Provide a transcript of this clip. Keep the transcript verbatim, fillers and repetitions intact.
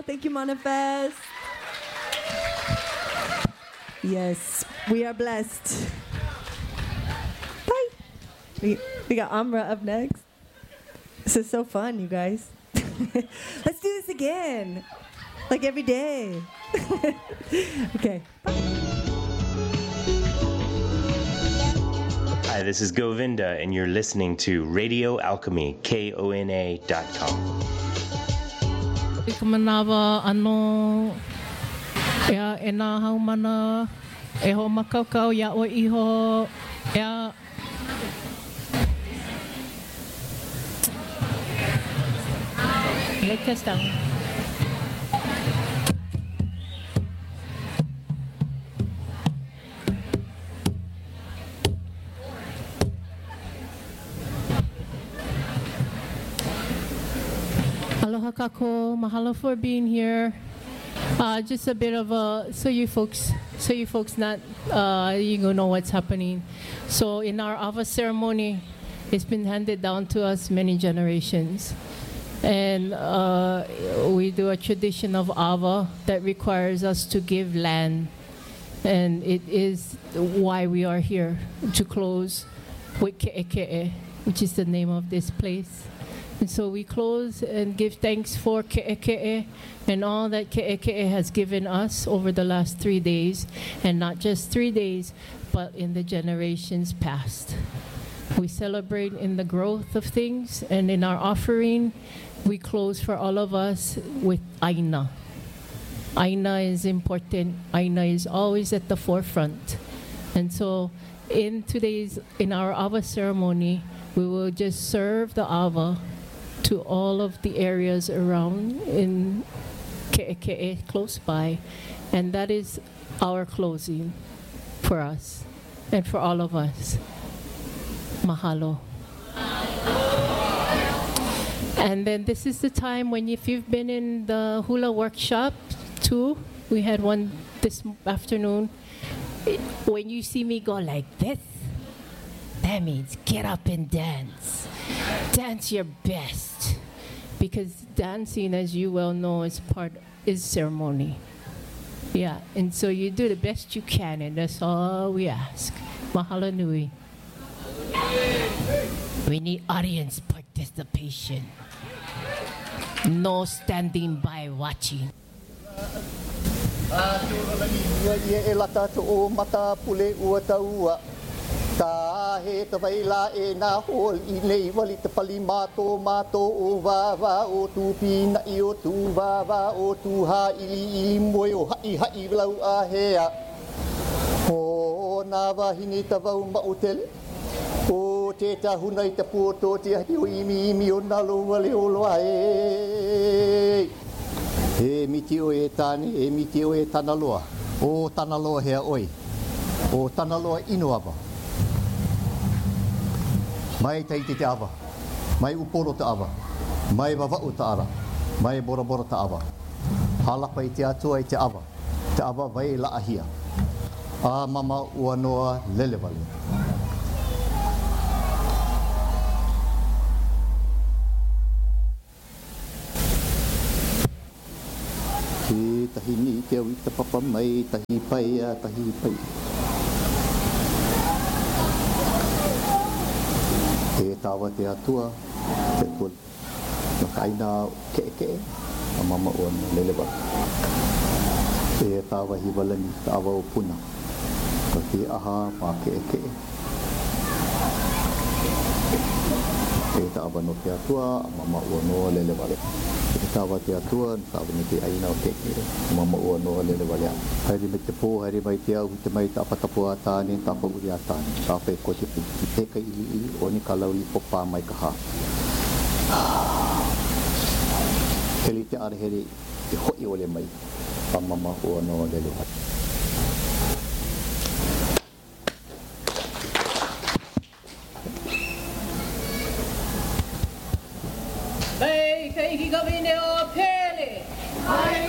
all. Thank you, Manifest. Yes, we are blessed. Bye. We, we got Amra up next. This is so fun, you guys. Let's do this again. Like every day. Okay. Hi, this is Govinda, and you're listening to Radio Alchemy, K O N A dot com. Ika manawa ano ea e nā haumana e ho makaukau ia o iho ea Let's test down. Aloha kako, mahalo for being here. Uh, just a bit of a, so you folks, so you folks not, uh, you gonna know what's happening. So in our Ava ceremony, it's been handed down to us many generations. And uh, we do a tradition of Ava that requires us to give land. And it is why we are here, to close with Ke'eke'e, which is the name of this place. And so we close and give thanks for Ke'eke'e and all that Ke'eke'e has given us over the last three days. And not just three days, but in the generations past. We celebrate in the growth of things, and in our offering, we close for all of us with Aina. Aina is important. Aina is always at the forefront. And so in today's, in our Ava ceremony, we will just serve the Ava to all of the areas around in Ke'eke'e, close by. And that is our closing for us and for all of us. Mahalo. And then this is the time when, if you've been in the hula workshop too, we had one this afternoon. When you see me go like this, that means get up and dance. Dance your best. Because dancing, as you well know, is part, is ceremony. Yeah, and so you do the best you can, and that's all we ask. Mahalo nui. We need audience participation. No standing by watching. E lata to o mata pule ua taua. Ta he te waila e nā hol I nei wali te pali mato mato o wawa o tu pina I o tu wawa o tu ha ili ili moe o hai hai lau a hea. O nā wahini ta wau mautele. O te tahuna I te puoto te ahi o imi imi o nalo wale o loa e. E miti o e tāne, e miti o e tāna loa. O tāna loa hea oi. O tāna loa ino ava. Mai taiti te ava. Mai uporo te ava. Mai wawau te ara. Mai bora bora te ava. Halapa I te atua I te ava. Te ava vai la ahia. A mama ua noa lele wale. Te tahi ni te au I te papa mai, tahi pai a tahi pai. Te tawa te atua, te tol. No kaina Ke'eke'e, a mama o lele wale. Te tawa hi walani, te awa o puna. Ka te aha pa Ke'eke'e. Te tawa no te atua, a mama o no lele wale. Te tawa te atua, tawa ni te aina o Ke'eke'e. Mama ua noa lele wale a. Haere me te pō, haere mai te au, te mai ta apatapo a tāne, ta pauri a tāne. Ta whai ko te pu. Te ka ili ili, o ni ka lau I popa mai ka hā. Heli te arehere, te hoi ole mai. Pa mama ua noa lele wale. Hey, kai ki ka vine o pele. Ai